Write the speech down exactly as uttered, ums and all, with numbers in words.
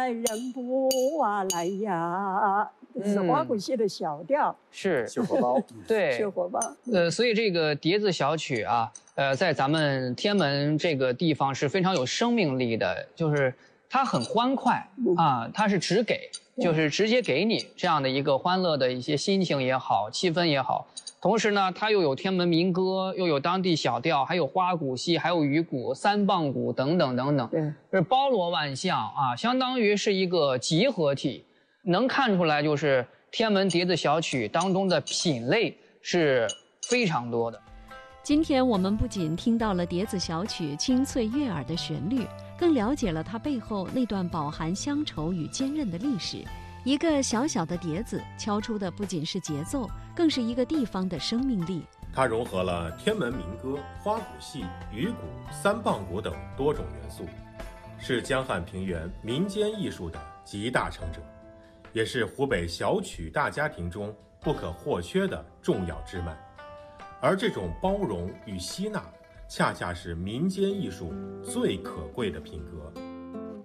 来人不啊来呀，这是花鼓戏的小调， 是绣荷包， 对， 绣荷包。 呃，所以这个叠字小曲啊，呃，在咱们天门这个地方是非常有生命力的，就是它很欢快啊，它是直给，就是直接给你这样的一个欢乐的一些心情也好，气氛也好。同时呢，它又有天门民歌，又有当地小调，还有花鼓戏，还有鱼鼓、三棒鼓等等等等， 对， 是包罗万象啊，相当于是一个集合体。能看出来，就是天门叠字小曲当中的品类是非常多的。 今天我们不仅听到了叠字小曲清脆悦耳的旋律，更了解了它背后那段饱含乡愁与坚韧的历史。一个小小的叠字敲出的不仅是节奏，更是一个地方的生命力。 它融合了天门民歌、花鼓戏、鱼鼓、三棒鼓等多种元素，是江汉平原民间艺术的集大成者，也是湖北小曲大家庭中不可或缺的重要支脉。而这种包容与吸纳，恰恰是民间艺术最可贵的品格。